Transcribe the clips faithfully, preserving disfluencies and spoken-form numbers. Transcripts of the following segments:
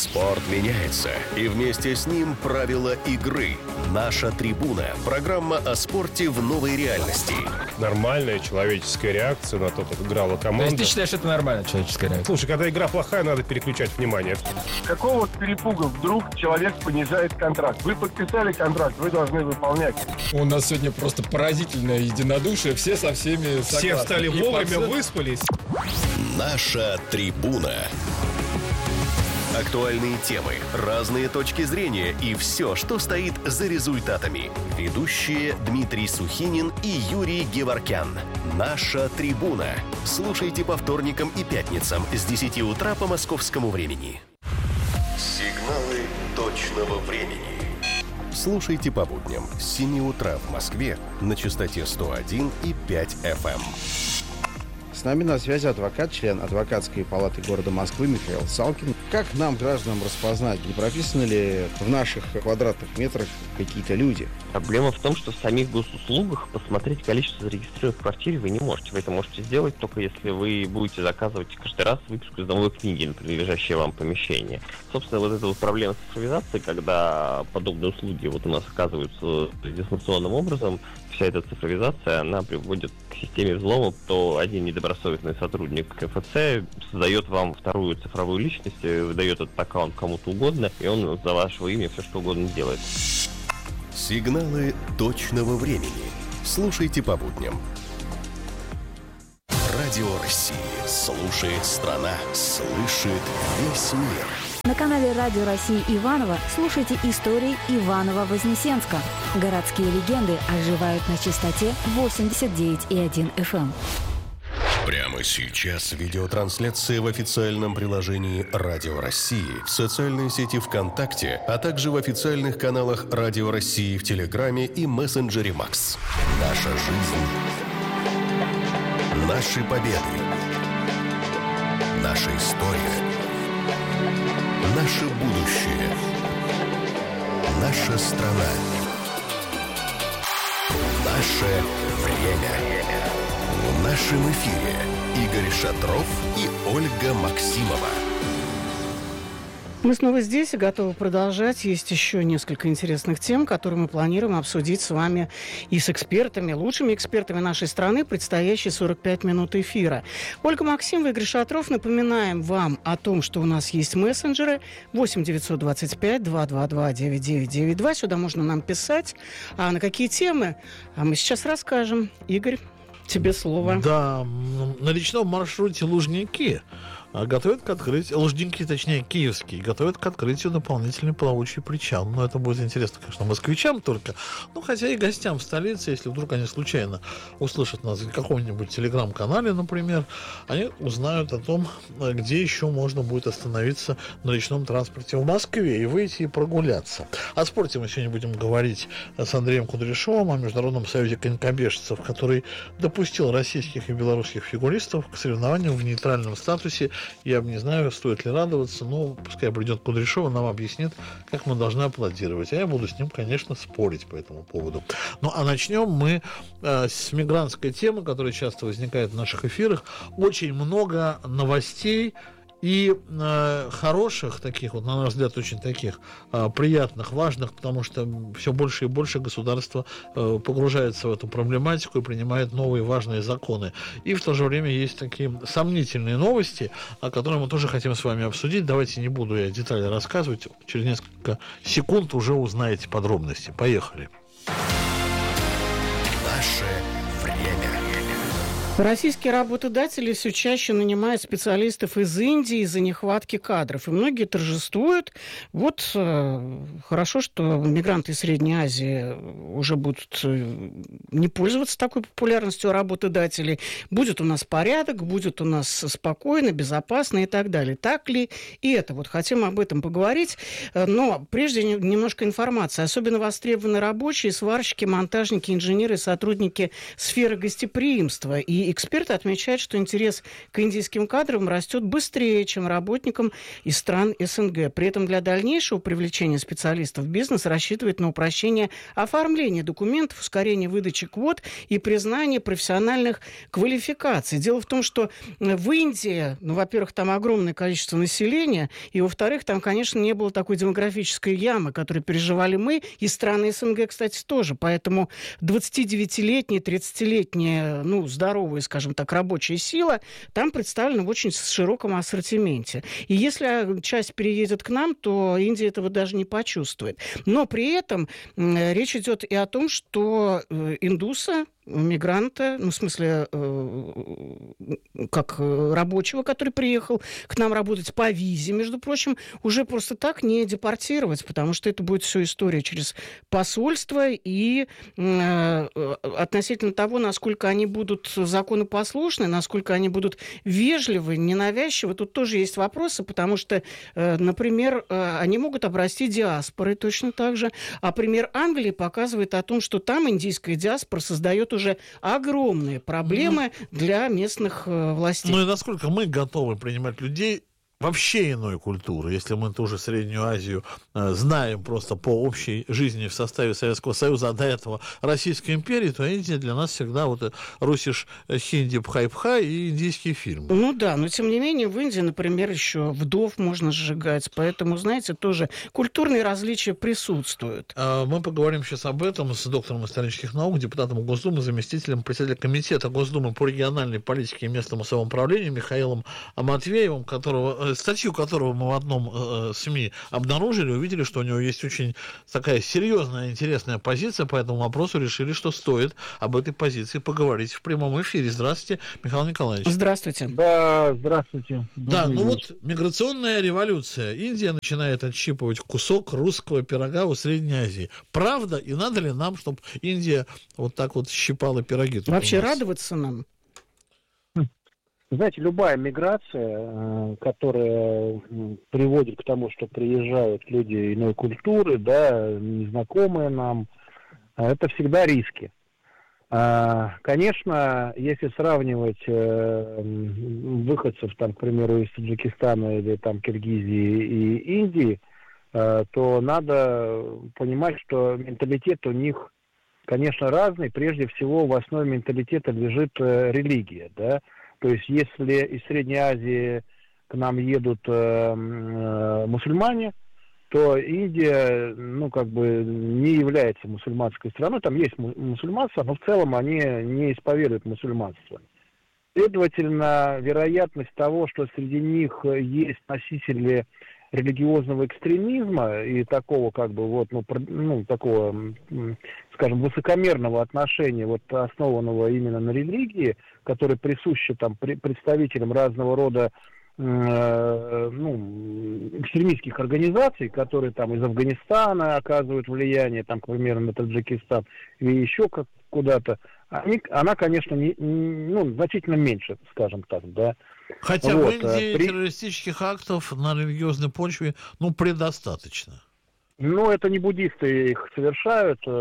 Спорт меняется, и вместе с ним правила игры. «Наша трибуна» – программа о спорте в новой реальности. Нормальная человеческая реакция на то, как играла команда. То есть ты считаешь, что это нормальная человеческая реакция? Слушай, когда игра плохая, надо переключать внимание. Какого перепуга вдруг человек понижает контракт? Вы подписали контракт, вы должны выполнять. У нас сегодня просто поразительное единодушие, все со всеми согласны. Все встали И вовремя, под... выспались. «Наша трибуна». Актуальные темы, разные точки зрения и все, что стоит за результатами. Ведущие Дмитрий Сухинин и Юрий Геворкян. «Наша трибуна». Слушайте по вторникам и пятницам с десяти утра по московскому времени. Сигналы точного времени. Слушайте по будням с семи утра в Москве на частоте сто один и пять эф эм. С нами на связи адвокат, член адвокатской палаты города Москвы Михаил Салкин. Как нам, гражданам, распознать, не прописаны ли в наших квадратных метрах какие-то люди? Проблема в том, что в самих госуслугах посмотреть количество зарегистрированных в квартире вы не можете. Вы это можете сделать только если вы будете заказывать каждый раз выписку из домовой книги на принадлежащее вам помещение. Собственно, вот эта вот проблема с цифровизацией, когда подобные услуги вот у нас оказываются дистанционным образом, вся эта цифровизация, она приводит к системе взлома, то один недобросовестный сотрудник ка эф цэ создает вам вторую цифровую личность, выдает этот аккаунт кому-то угодно, и он за вашего имя все что угодно делает. Сигналы точного времени. Слушайте по будням. Радио России. Слушает страна. Слышит весь мир. На канале Радио России Иваново слушайте истории Иваново-Вознесенска. Городские легенды оживают на частоте восемьдесят девять и один эф эм. Прямо сейчас видеотрансляция в официальном приложении Радио России, в социальной сети ВКонтакте, а также в официальных каналах Радио России в Телеграме и мессенджере Макс. Наша жизнь. Наши победы. Наша история. Наше будущее. Наша страна. Наше время. В нашем эфире Игорь Шатров и Ольга Максимова. Мы снова здесь и готовы продолжать. Есть еще несколько интересных тем, которые мы планируем обсудить с вами и с экспертами, лучшими экспертами нашей страны, предстоящие сорок пять минут эфира. Ольга Максимова, Игорь Шатров. Напоминаем вам о том, что у нас есть мессенджеры восемь девятьсот двадцать пять двести двадцать два девять девять девять два. Сюда можно нам писать. А на какие темы? А мы сейчас расскажем. Игорь, тебе слово. Да, на речном маршруте Лужники готовят к открытию, Лужники, точнее, киевские, готовят к открытию дополнительный плавучий причал. Но это будет интересно, конечно, москвичам только, ну, хотя и гостям в столице, если вдруг они случайно услышат нас в каком-нибудь телеграм-канале, например, они узнают о том, где еще можно будет остановиться на речном транспорте в Москве и выйти и прогуляться. О спорте мы сегодня будем говорить с Андреем Кудряшовым, о Международном союзе конькобежцев, который допустил российских и белорусских фигуристов к соревнованиям в нейтральном статусе. Я не знаю, стоит ли радоваться, но пускай придет Кудряшов, нам объяснит, как мы должны аплодировать. А я буду с ним, конечно, спорить по этому поводу. Ну, а начнем мы э, с мигрантской темы, которая часто возникает в наших эфирах. Очень много новостей и э, хороших таких, вот, на наш взгляд, очень таких э, приятных, важных, потому что все больше и больше государство э, погружается в эту проблематику и принимает новые важные законы. И в то же время есть такие сомнительные новости, о которых мы тоже хотим с вами обсудить. Давайте не буду я детали рассказывать. Через несколько секунд уже узнаете подробности. Поехали. Наше время. Российские работодатели все чаще нанимают специалистов из Индии из-за нехватки кадров. И многие торжествуют. Вот э, хорошо, что мигранты из Средней Азии уже будут э, не пользоваться такой популярностью у работодателей. Будет у нас порядок, будет у нас спокойно, безопасно и так далее. Так ли и это? Вот хотим об этом поговорить. Но прежде немножко информации. Особенно востребованы рабочие, сварщики, монтажники, инженеры, сотрудники сферы гостеприимства. И И эксперты отмечают, что интерес к индийским кадрам растет быстрее, чем работникам из стран СНГ. При этом для дальнейшего привлечения специалистов бизнес рассчитывает на упрощение оформления документов, ускорение выдачи квот и признание профессиональных квалификаций. Дело в том, что в Индии, ну, во-первых, там огромное количество населения, и, во-вторых, там, конечно, не было такой демографической ямы, которую переживали мы, и страны СНГ, кстати, тоже. Поэтому двадцатидевятилетняя, тридцатилетняя, ну, здоровая, скажем так, рабочая сила там представлена в очень широком ассортименте. И если часть переедет к нам, то Индия этого даже не почувствует. Но при этом э, речь идет и о том, что э, индуса, мигранта, ну, в смысле, э, как рабочего, который приехал к нам работать по визе, между прочим, уже просто так не депортировать, потому что это будет все история через посольство, и э, относительно того, насколько они будут законопослушны, насколько они будут вежливы, ненавязчивы, тут тоже есть вопросы, потому что, э, например, э, они могут обрасти диаспорой точно так же, а пример Англии показывает о том, что там индийская диаспора создает уже огромные проблемы для местных э, властей. Ну и насколько мы готовы принимать людей вообще иной культуры, если мы тоже Среднюю Азию э, знаем просто по общей жизни в составе Советского Союза, а до этого Российской империи, то Индия для нас всегда вот русиш, хинди, пхай-пхай и индийские фильмы. Ну да, но тем не менее в Индии, например, еще вдов можно сжигать, поэтому, знаете, тоже культурные различия присутствуют. А мы поговорим сейчас об этом с доктором исторических наук, депутатом Госдумы, заместителем председателя комитета Госдумы по региональной политике и местному самоуправлению Михаилом Матвеевым, которого статью которого мы в одном э, СМИ обнаружили, увидели, что у него есть очень такая серьезная, интересная позиция по этому вопросу, решили, что стоит об этой позиции поговорить в прямом эфире. Здравствуйте, Михаил Николаевич. Здравствуйте. Да, здравствуйте. Да, ну вот миграционная революция. Индия начинает отщипывать кусок русского пирога у Средней Азии. Правда? И надо ли нам, чтобы Индия вот так вот щипала пироги? Вообще радоваться нам? Знаете, любая миграция, которая приводит к тому, что приезжают люди иной культуры, да, незнакомые нам, это всегда риски. Конечно, если сравнивать выходцев, там, к примеру, из Таджикистана или там Киргизии и Индии, то надо понимать, что менталитет у них, конечно, разный. Прежде всего, в основе менталитета лежит религия, да. То есть, если из Средней Азии к нам едут э, э, мусульмане, то Индия, ну, как бы не является мусульманской страной. Там есть мусульманство, но в целом они не исповедуют мусульманство. Следовательно, вероятность того, что среди них есть носители религиозного экстремизма и такого, как бы, вот, ну, ну, такого, скажем, высокомерного отношения, вот, основанного именно на религии, которое присуще там представителям разного рода э, ну, экстремистских организаций, которые там из Афганистана оказывают влияние, там, к примеру, на Таджикистан или еще как куда-то, они, она, конечно, не, ну, значительно меньше, скажем так, да. Хотя вот, в Индии при... террористических актов на религиозной почве, ну, предостаточно. Ну, это не буддисты их совершают, э,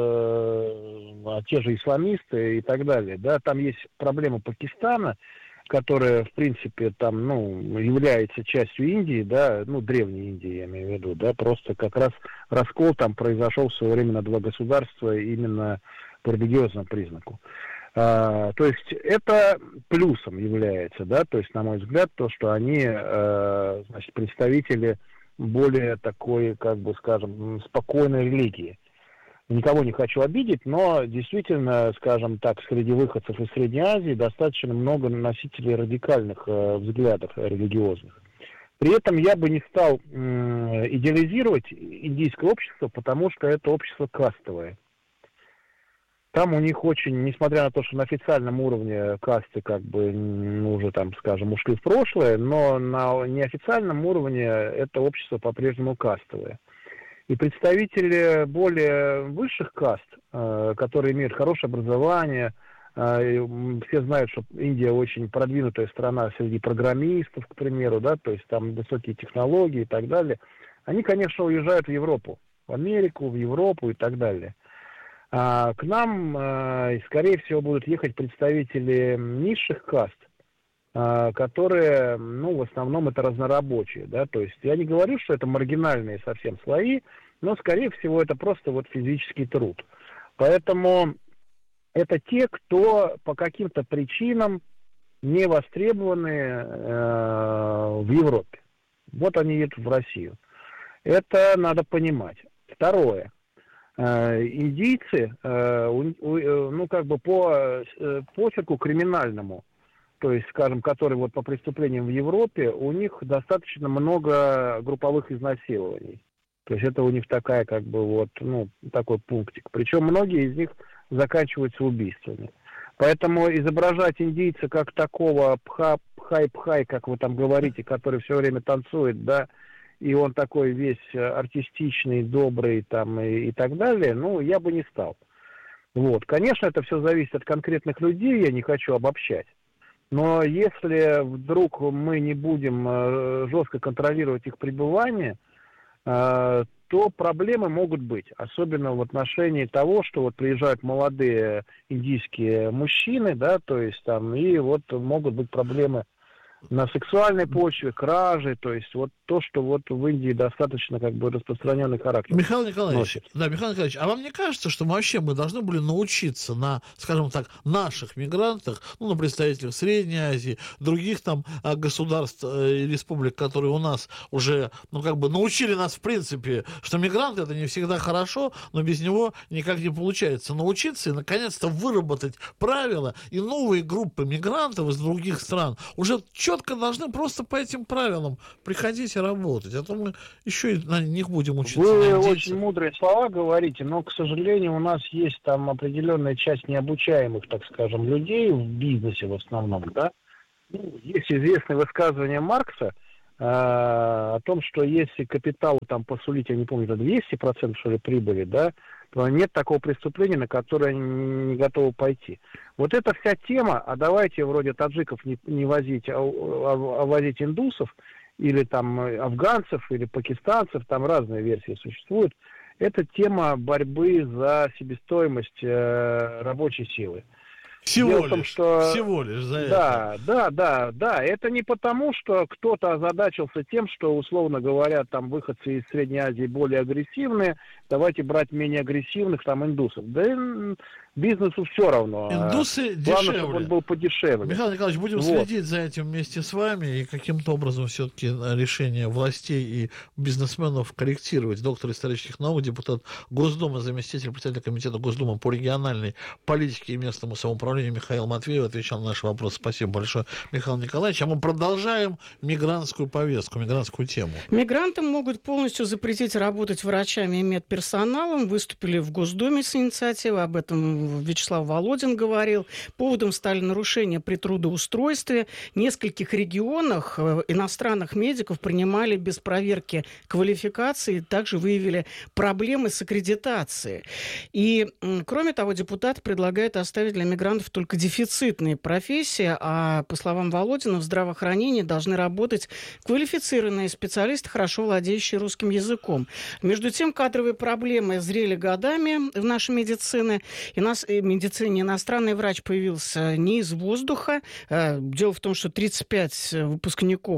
а те же исламисты и так далее, да. Там есть проблема Пакистана, которая, в принципе, там, ну, является частью Индии, да, ну, древней Индии, я имею в виду, да, просто как раз раскол там произошел в свое время на два государства именно по религиозному признаку. А, то есть это плюсом является, да, то есть, на мой взгляд, то, что они, а, значит, представители более такой, как бы, скажем, спокойной религии. Никого не хочу обидеть, но действительно, скажем так, среди выходцев из Средней Азии достаточно много носителей радикальных э, взглядов религиозных. При этом я бы не стал э, идеализировать индийское общество, потому что это общество кастовое. Там у них очень, несмотря на то, что на официальном уровне касты как бы ну, уже там, скажем, ушли в прошлое, но на неофициальном уровне это общество по-прежнему кастовое. И представители более высших каст, э, которые имеют хорошее образование, э, все знают, что Индия очень продвинутая страна среди программистов, к примеру, да, то есть там высокие технологии и так далее, они, конечно, уезжают в Европу, в Америку, в Европу и так далее. А к нам, э, скорее всего, будут ехать представители низших каст, э, которые, ну, в основном это разнорабочие, да, то есть я не говорю, что это маргинальные совсем слои, но, скорее всего, это просто вот физический труд. Поэтому это те, кто по каким-то причинам не востребованы э, в Европе. Вот они едут в Россию. Это надо понимать. Второе. Э, индийцы, э, у, у, ну, как бы по э, почерку криминальному, то есть, скажем, который вот по преступлениям в Европе, у них достаточно много групповых изнасилований. То есть это у них такая, как бы, вот, ну, такой пунктик. Причем многие из них заканчиваются убийствами. Поэтому изображать индийца как такого пхай-пхай, как вы там говорите, который все время танцует, да, и он такой весь артистичный, добрый там и, и так далее, ну, я бы не стал. Вот. Конечно, это все зависит от конкретных людей, я не хочу обобщать. Но если вдруг мы не будем э, жестко контролировать их пребывание, э, то проблемы могут быть. Особенно в отношении того, что вот приезжают молодые индийские мужчины, да, то есть там, и вот могут быть проблемы на сексуальной почве, кражи, то есть вот то, что вот в Индии достаточно как бы распространенный характер. Михаил Николаевич, носит. да, Михаил Николаевич, а вам не кажется, что мы вообще мы должны были научиться на, скажем так, наших мигрантах, ну, на представителях Средней Азии, других там государств и республик, которые у нас уже, ну, как бы научили нас в принципе, что мигранты это не всегда хорошо, но без него никак не получается. Научиться и, наконец-то, выработать правила, и новые группы мигрантов из других стран уже четко должны просто по этим правилам приходить и работать. А то мы еще и на них будем учиться. Вы очень мудрые слова говорите, но, к сожалению, у нас есть там определенная часть необучаемых, так скажем, людей в бизнесе в основном, да. Ну, есть известное высказывание Маркса э, о том, что если капиталу там посулить, я не помню, это двести процентов, что ли, прибыли, да, то нет такого преступления, на которое они не готовы пойти. Вот эта вся тема, а давайте вроде таджиков не, не возить, а, а, а возить индусов, или там афганцев, или пакистанцев, там разные версии существуют, это тема борьбы за себестоимость э, рабочей силы. Всего Дело лишь, в том, что... всего лишь за да, это. Да, да, да. Это не потому, что кто-то озадачился тем, что, условно говоря, там выходцы из Средней Азии более агрессивные, давайте брать менее агрессивных, там, индусов. Да бизнесу все равно. Индусы Главное, дешевле. чтобы он был подешевле. Михаил Николаевич, будем вот. следить за этим вместе с вами и каким-то образом все-таки решение властей и бизнесменов корректировать. Доктор исторических наук, депутат Госдумы, заместитель председателя комитета Госдумы по региональной политике и местному самоуправлению Михаил Матвеев отвечал на наши вопросы. Спасибо большое, Михаил Николаевич. А мы продолжаем мигрантскую повестку, мигрантскую тему. Мигрантам могут полностью запретить работать врачами и медперсоналом. Выступили в Госдуме с инициативой, об этом Вячеслав Володин говорил. Поводом стали нарушения при трудоустройстве. В нескольких регионах иностранных медиков принимали без проверки квалификации, также выявили проблемы с аккредитацией. И, кроме того, депутат предлагает оставить для мигрантов только дефицитные профессии, а, по словам Володина, в здравоохранении должны работать квалифицированные специалисты, хорошо владеющие русским языком. Между тем, кадровые проблемы зрели годами в нашей медицине. И нас, в медицине иностранный врач появился не из воздуха. Дело в том, что тридцать пять выпускников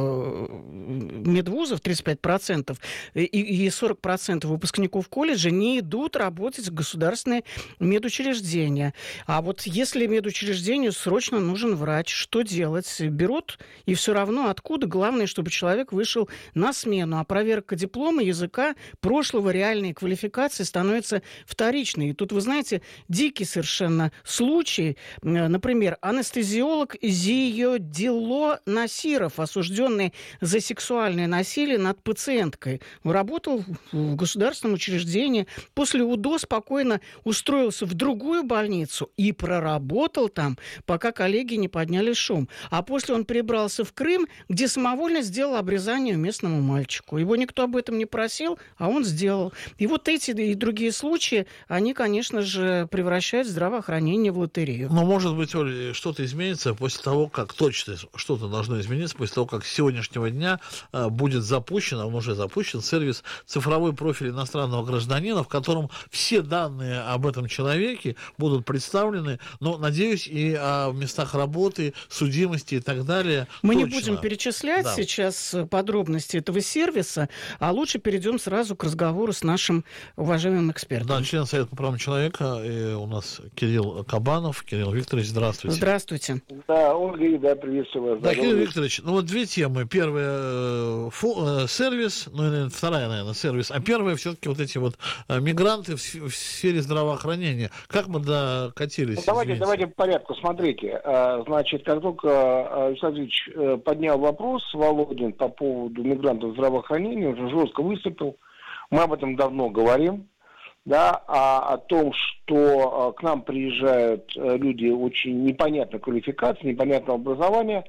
медвузов, тридцать пять процентов, и сорок процентов выпускников колледжа не идут работать в государственные медучреждения. А вот если медучреждению срочно нужен врач, что делать? Берут, и все равно откуда? Главное, чтобы человек вышел на смену. А проверка диплома, языка, прошлого, реальной квалификации становится вторичной. И тут, вы знаете, дикий совершенно случай. Например, анестезиолог Зиодило Насиров, осужденный за сексуальное насилие над пациенткой, работал в государственном учреждении. После УДО спокойно устроился в другую больницу и проработал там, пока коллеги не подняли шум. А после он перебрался в Крым, где самовольно сделал обрезание местному мальчику. Его никто об этом не просил, а он сделал. И вот эти и другие случаи, они, конечно же, превращают здравоохранение в лотерею. Но, может быть, Оль, что-то изменится после того, как точно что-то должно измениться, после того, как с сегодняшнего дня э, будет запущен, а он уже запущен, сервис «Цифровой профиль иностранного гражданина», в котором все данные об этом человеке будут представлены, но, надеюсь, и о местах работы, судимости и так далее. Мы точно. не будем перечислять да. сейчас подробности этого сервиса, а лучше перейдем сразу к разговору с нашим уважаемым экспертом. Да, член Совета по правам человека, и у нас Кирилл Кабанов. Кирилл Викторович, здравствуйте. Здравствуйте. Да, Ольга, да, приветствую вас. Да, Кирилл Викторович, ну вот две темы. Первая фу, сервис, ну и вторая, наверное, сервис, а первая все-таки вот эти вот мигранты в, в сфере здравоохранения. Как мы докатились? Ну, давайте, давайте по порядку. Смотрите, значит, как только Александр Ильич поднял вопрос, Володин, по поводу мигрантов в здравоохранении, уже жестко выступил. Мы об этом давно говорим. Да, а, о том, что а, к нам приезжают а, люди очень непонятной квалификации, непонятного образования,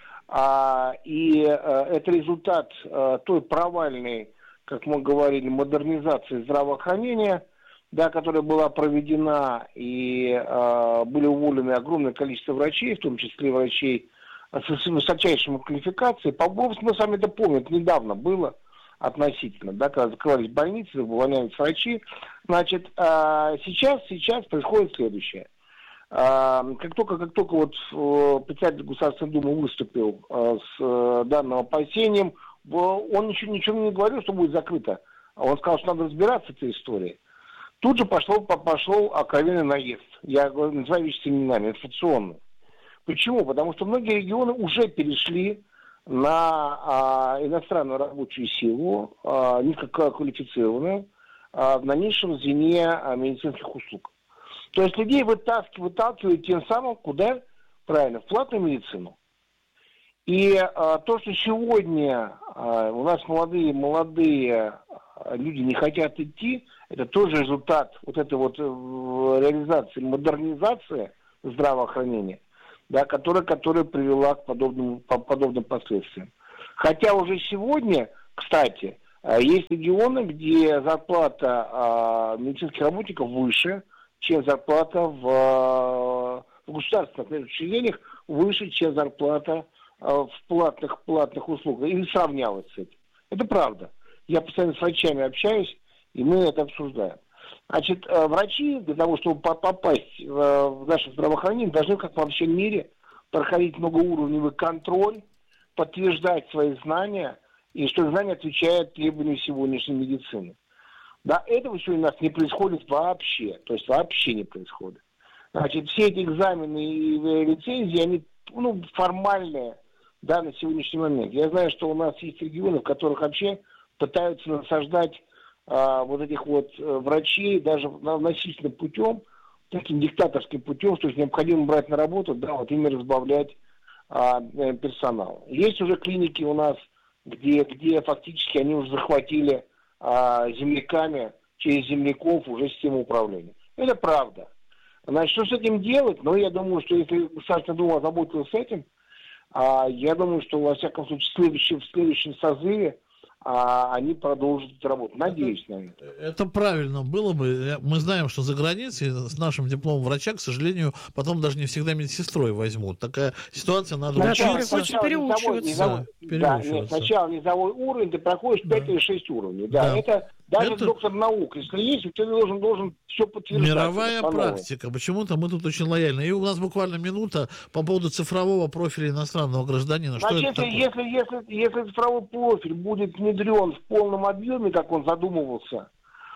а, и а, это результат а, той провальной, как мы говорили, модернизации здравоохранения, да, которая была проведена, и а, были уволены огромное количество врачей, в том числе врачей с высочайшей квалификацией. По-моему, мы с вами это помним, это недавно было. Относительно, да, когда закрывались больницы, увольнялись врачи. Значит, сейчас, сейчас происходит следующее. Как только, как только вот председатель Государственной Думы выступил с данным опасением, он ничего, ничего не говорил, что будет закрыто. Он сказал, что надо разбираться с этой историей. Тут же пошло, пошел откровенный наезд. Я называю вещи именами, инфляционный. Почему? Потому что многие регионы уже перешли на а, иностранную рабочую силу, а, низкоквалифицированную, а, в дальнейшем звене а, медицинских услуг. То есть людей вытаскивают, выталкивают тем самым куда? Правильно, в платную медицину. И а, то, что сегодня а, у нас молодые, молодые люди не хотят идти, это тоже результат вот этой вот реализации, модернизации здравоохранения, да, которая, которая привела к подобным, по, подобным последствиям. Хотя уже сегодня, кстати, есть регионы, где зарплата а, медицинских работников выше, чем зарплата в, в государственных учреждениях, выше, чем зарплата а, в платных, платных услугах. И сравнялось с этим. Это правда. Я постоянно с врачами общаюсь, и мы это обсуждаем. Значит, врачи для того, чтобы попасть в наше здравоохранение, должны, как во всем мире, проходить многоуровневый контроль, подтверждать свои знания, и что знания отвечают требованиям сегодняшней медицины. Да, этого сегодня у нас не происходит вообще, то есть вообще не происходит. Значит, все эти экзамены и лицензии, они ну, формальные, да, на сегодняшний момент. Я знаю, что у нас есть регионы, в которых вообще пытаются насаждать а, вот этих вот а, врачей даже насильственным путем, таким диктаторским путем, что необходимо брать на работу, да, вот ими разбавлять а, персонал. Есть уже клиники у нас, где, где фактически они уже захватили а, земляками, через земляков уже систему управления. Это правда. Значит, что с этим делать? Ну, я думаю, что если Государственная Дума озаботилась с этим, а, я думаю, что, во всяком случае, в следующем, в следующем созыве а они продолжат эту работу. Надеюсь это, на это. Это правильно было бы. Мы знаем, что за границей с нашим дипломом врача, к сожалению, потом даже не всегда медсестрой возьмут. Такая ситуация, надо сначала, учиться. Сначала переучиваться. Низовой, да, нет, сначала низовой уровень, ты проходишь пять да. или шесть уровней. Да, да. Это даже это... доктор наук. Если есть, ты должен, должен все подтверждать. Мировая практика. Почему-то мы тут очень лояльны. И у нас буквально минута по поводу цифрового профиля иностранного гражданина. Значит, что это если, такое? если, если, если цифровой профиль будет внедрен в полном объеме, как он задумывался,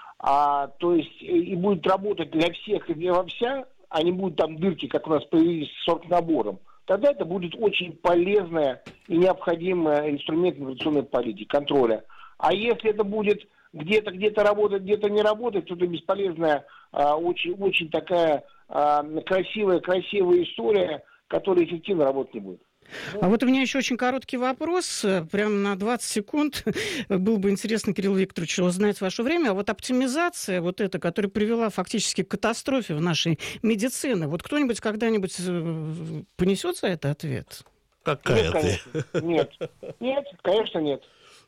а, то есть и будет работать для всех и для во вся, а не будет там дырки, как у нас появились с оргнабором, тогда это будет очень полезная и необходимая инструмент миграционной политики, контроля. А если это будет где-то где-то работать, где-то не работать, то это бесполезная, а, очень, очень такая а, красивая, красивая история, которая эффективно работать не будет. А вот у меня еще очень короткий вопрос, прям на двадцать секунд. Было бы интересно, Кирилл Викторович, узнать ваше время. А вот оптимизация вот эта, которая привела фактически к катастрофе в нашей медицине, вот кто-нибудь когда-нибудь понесет за это ответ? Какая нет, ты? Конечно. Нет, нет, конечно, нет.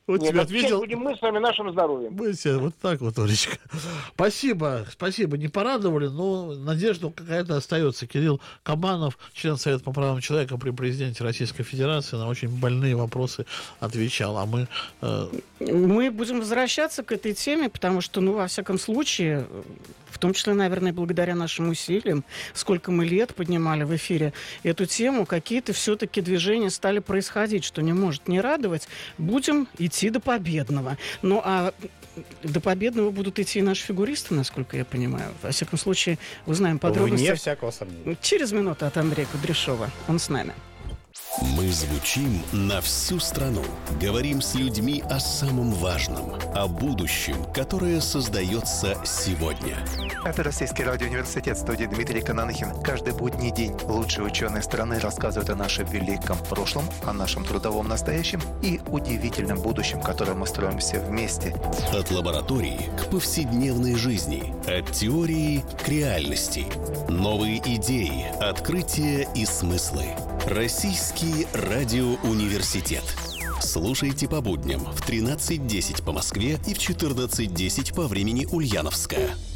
Вот Нет, тебя отвечать ответил. будем мы с вами нашим здоровьем. Мы все вот так вот, Олечка. Спасибо, спасибо. Не порадовали, но надежда какая-то остается. Кирилл Кабанов, член Совета по правам человека при президенте Российской Федерации, на очень больные вопросы отвечал. А мы... Э... Мы будем возвращаться к этой теме, потому что, ну, во всяком случае, в том числе, наверное, благодаря нашим усилиям, сколько мы лет поднимали в эфире эту тему, какие-то все-таки движения стали происходить, что не может не радовать. Будем идти до победного. Ну, а до победного будут идти и наши фигуристы, насколько я понимаю. Во всяком случае, узнаем подробности. Вне всякого сомнения. Через минуту от Андрея Кудряшова. Он с нами. Мы звучим на всю страну. Говорим с людьми о самом важном, о будущем, которое создается сегодня. Это Российский радиоуниверситет, студии Дмитрий Кананахин. Каждый будний день лучшие ученые страны рассказывают о нашем великом прошлом, о нашем трудовом настоящем и удивительном будущем, которое мы строим все вместе. От лаборатории к повседневной жизни, от теории к реальности. Новые идеи, открытия и смыслы. Российский радиоуниверситет. Слушайте по будням в тринадцать десять по Москве и в четырнадцать десять по времени Ульяновска.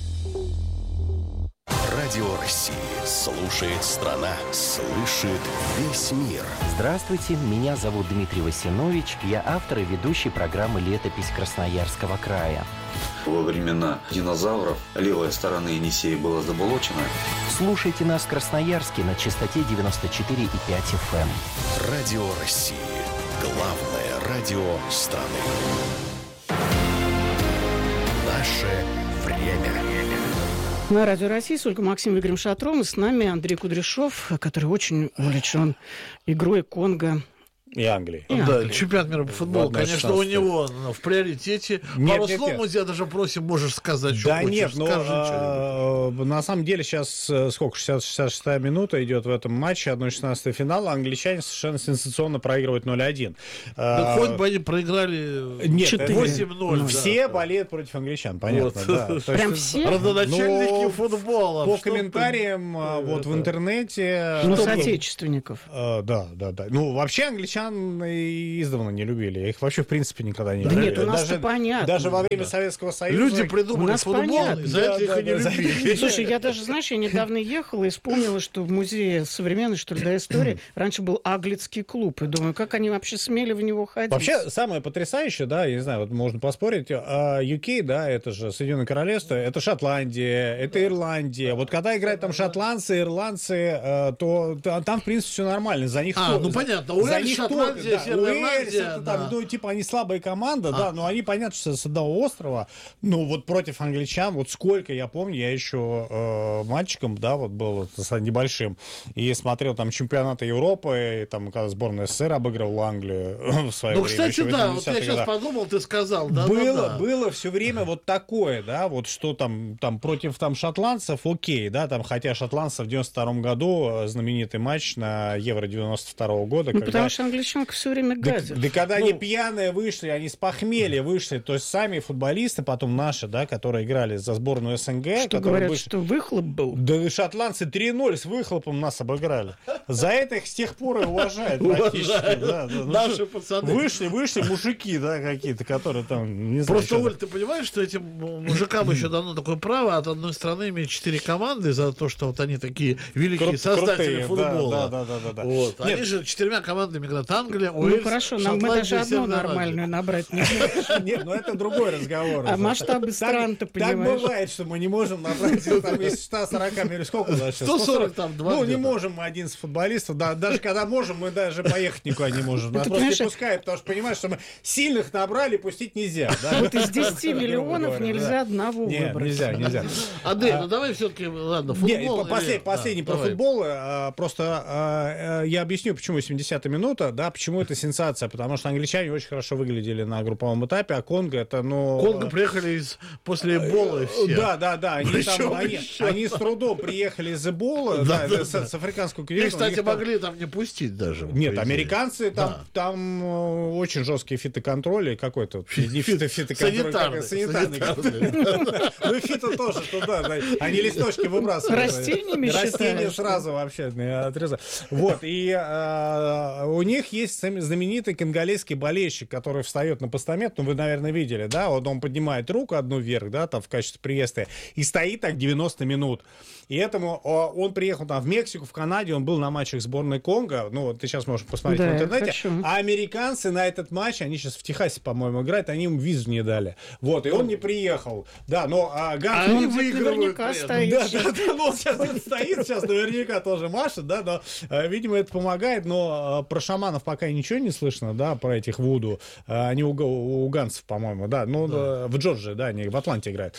Радио России. Слушает страна. Слышит весь мир. Здравствуйте, меня зовут Дмитрий Васинович. Я автор и ведущий программы «Летопись Красноярского края». Во времена динозавров левая сторона Енисея была заболочена. Слушайте нас в Красноярске на частоте девяносто четыре и пять эф эм. Радио России. Главное радио страны. Наше время. На Радио России с Ольгой Максимовной Игорем Шатровым. И с нами Андрей Кудряшов, который очень увлечен игрой Конго. И Англии. И да, Англии. Чемпионат мира по футболу. Конечно, у него в приоритете. Нет, Пару нет, слов нет. мы тебя даже просим, можешь сказать, что да хочешь. Нет, но а, на самом деле сейчас сколько, шестьдесят шестая минута идет в этом матче, одна шестнадцатая финала, англичане совершенно сенсационно проигрывают ноль один. Да а, хоть бы они проиграли нет, восемь ноль. Да. Все болеют против англичан, понятно. Вот. Да. Прям есть, все? Родоначальники футбола. По комментариям вот это? В интернете... Ну, соотечественников. А, да, да, да. Ну, вообще англичан издавна не любили. Я их вообще, в принципе, никогда не любил. Да нет, у нас-то понятно. Даже во время да. Советского Союза... Люди придумали футбол, и за это их и не любили. Слушай, я даже, знаешь, я недавно ехала и вспомнила, что в музее современной, что ли, да, истории раньше был Аглицкий клуб. И думаю, как они вообще смели в него ходить? Вообще, самое потрясающее, да, я не знаю, вот можно поспорить, ю кей, да, это же Соединенное Королевство, это Шотландия, это Ирландия. Вот когда играют там шотландцы, ирландцы, то там, в принципе, все нормально. За них... А, ну понятно, у них Шотландия, да, Северная Ирландия, это, да. там, ну, типа, они слабая команда, а. да, но они, понятно, что с одного острова, ну, вот против англичан, вот сколько я помню, я еще э, мальчиком, да, вот был с небольшим, и смотрел там чемпионаты Европы, и там, когда сборная СССР обыгрывала Англию в свое ну, время. Ну, кстати, да, вот я сейчас года. подумал, ты сказал, да, было, да, да. Было все время вот такое, да, вот что там, там против там шотландцев, окей, да, там, хотя шотландцев в девяносто втором году знаменитый матч на Евро девяносто второго года. Ну, когда... потому что англичанка все время гадит. Да, да когда ну... они пьяные вышли, они с похмелья вышли, то есть сами футболисты, потом наши, да, которые играли за сборную СНГ. Что говорят, вышли... что выхлоп был? Да шотландцы три ноль с выхлопом нас обыграли. За это их с тех пор и уважают. Наши пацаны. Вышли, вышли мужики, да, какие-то, которые там, не знаю. Просто, Оль, ты понимаешь, что этим мужикам еще дано такое право от одной страны иметь четыре команды за то, что вот они такие великие создатели футбола. Да, да, да, да. Вот. Они же четырьмя командами играют: Англия, Уэльс, ну хорошо, нам мы даже одну нормальную набрать не можем. Нет, ну это другой разговор. А масштабы стран, ты понимаешь. Так бывает, что мы не можем набрать там из ста сорока миллионов. Сколько у нас сейчас? сто сорок там, два. Ну, не можем мы одиннадцать футболистов. Да, даже когда можем, мы даже поехать никуда не можем. Нас просто не пускают, потому что понимаешь, что мы сильных набрали, пустить нельзя. Вот из десяти миллионов нельзя одного выбрать. Нельзя, нельзя. Андрей, ну давай все-таки, ладно, футбол. Последний про футбол. Просто я объясню, почему семидесятая минута, да, почему это сенсация. Потому что англичане очень хорошо выглядели на групповом этапе, а Конго это, ну... Конго приехали из, после Эболы все. Да, да, да. Они, там, они, они с трудом приехали из Эболы, да, да, да, с, да. с африканского континента. И, кстати, могли там не пустить даже. Нет, американцы, там, да. там очень жесткий фитоконтроль, какой-то... Не фитоконтроль, санитарный. Ну и фито тоже туда, они листочки выбрасывают. Растениями считаешь? Растения сразу вообще отрезают. Вот, и у них них есть знаменитый конголезский болельщик, который встает на постамент, ну, вы, наверное, видели, да, вот он поднимает руку одну вверх, да, там, в качестве приветствия, и стоит так девяносто минут. И этому он приехал там в Мексику, в Канаде, он был на матчах сборной Конго, ну, вот ты сейчас можешь посмотреть да, в интернете, хочу. А американцы на этот матч, они сейчас в Техасе, по-моему, играют, они ему визу не дали. Вот, и он не приехал. Да, но а, Ганс, а они он выигрывают. Наверняка стоит. Да, да, да, ну, он сейчас стоит, сейчас наверняка тоже машет, да, но, а, видимо, это помогает, но а, про шаманов пока ничего не слышно, да, про этих вуду. А, они у, у ганцев, по-моему, да, ну, да. в Джорджии, да, они в Атланте играют.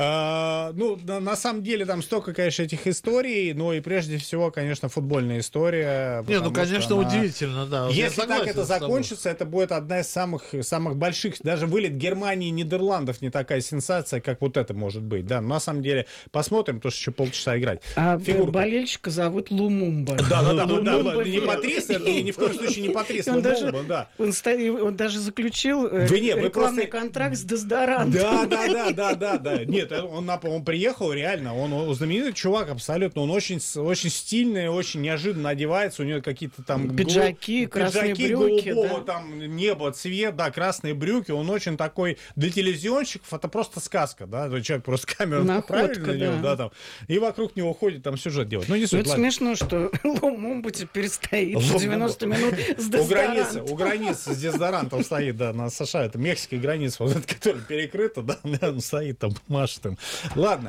А, ну, на, на самом деле, там столько, конечно, этих историй, но и прежде всего, конечно, футбольная история. Не, ну, конечно, она... удивительно, да. Если так это закончится, это будет одна из самых, самых больших, даже вылет Германии и Нидерландов не такая сенсация, как вот это может быть, да. Но на самом деле, посмотрим, потому что еще полчаса играть. А Фигурка. Болельщика зовут Лумумба. Да, да, да, не Патрис, ни в коем случае не Патрис, Лумумба, да. Он даже заключил рекламный контракт с дезодорантом. Да, да, да, да, да, да. Нет, он, он приехал реально, он знаменитый чувак абсолютно, он очень, очень стильный, очень неожиданно одевается, у него какие-то там пиджаки, красные брюки, голубого, да? там небо, цвет, да, красные брюки, он очень такой, для телевизионщиков это просто сказка, да, человек просто камеру направили на него, да, там, и вокруг него ходит, там сюжет делать. Ну, не суть, это ладно. Смешно, что Лумумба теперь стоит девяносто минут с дезодорантом. У границы, у границы с дезодорантом стоит, да, на США, это Мексика граница, вот эта, которая перекрыта, да, он стоит там, машет им. Ладно,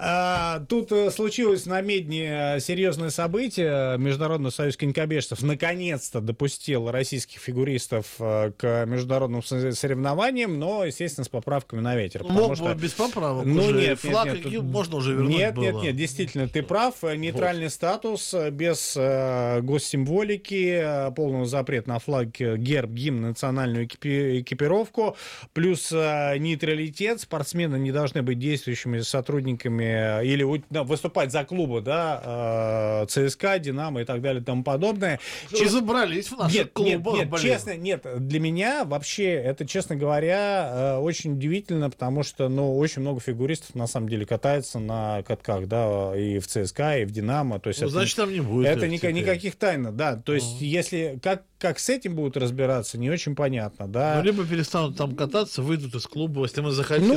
а, тут случилось на Медне серьезное событие. Международный союз конькобежцев наконец-то допустил российских фигуристов к международным соревнованиям, но, естественно, с поправками на ветер. Мог что... без поправок ну, уже. Нет, Флаг нет, нет, можно уже вернуть Нет, было. нет, нет, действительно, ты прав. Нейтральный вот. статус, без э, госсимволики, полный запрет на флаг, герб, гимн, национальную экипи- экипировку, плюс э, нейтралитет. Спортсмены не должны быть действующими сотрудниками или да, выступать за клубы, да, э, ЦСКА, Динамо и так далее и тому подобное. Чест... Забрались в наших нет, клубах. Нет, нет, честно, нет, для меня вообще это, честно говоря, очень удивительно, потому что, ну, очень много фигуристов, на самом деле, катаются на катках, да, и в ЦСКА, и в Динамо. То есть ну, это, значит, там не будет. Это ни, никаких тайн, да. То есть, uh-huh. если, как, как с этим будут разбираться, не очень понятно, да. Ну, либо перестанут там кататься, выйдут из клуба, если мы захотим. Ну,